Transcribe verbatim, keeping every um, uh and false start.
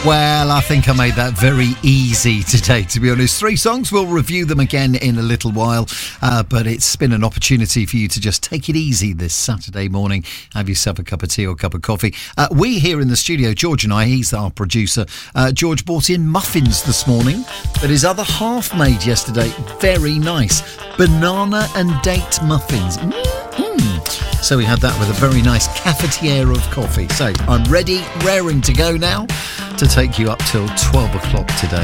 Well, I think I made that very easy today, to be honest. Three songs, we'll review them again in a little while, uh, but it's been an opportunity for you to just take it easy this Saturday morning. Have yourself a cup of tea or a cup of coffee. Uh, we here in the studio, George and I, he's our producer, uh, George brought in muffins this morning that his other half made yesterday. Very nice. Banana and date muffins. Mm-hmm. So we had that with a very nice cafetiere of coffee. So I'm ready, raring to go now to take you up till twelve o'clock today.